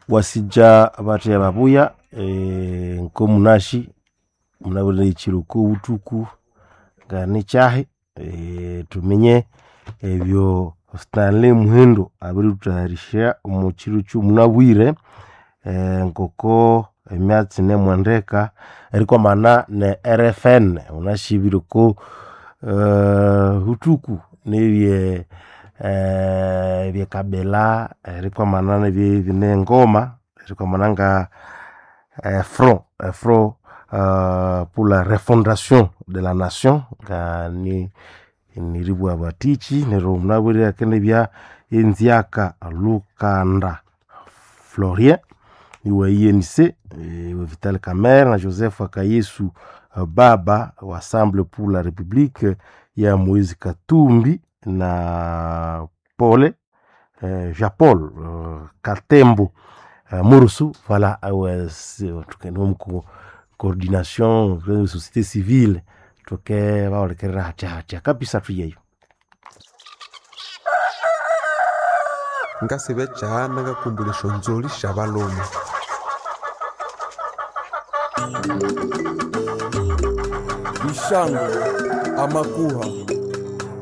wasija abate babuya nko munashi munabule chiruko utuku ngani cyahe tumenye ebyo Stanley Muhendo abiri tutarisha mu kiru cy'umunabwire nkoko emyatsi ne mwandeka ariko mana ne RFN unashibiruko utuku nebye bya Kabela ariko mana ne bine ngoma ariko mananga front pour la refondation de la nation ngani niribu abatichi nero mnabwire akene bya enziaka Lukanda Florien iwe INC Vital Kamerhe na Joseph Akayesu baba wa Assemble pour la République ya Moïse Katumbi na Pole Jean-Paul Katembo Murusu voilà tukenomko coordination de société civile toke baolekera hacha kabisa tuyeyo ngasebe cyane gakumbulisho nzoli shabaloma Ishango amakuha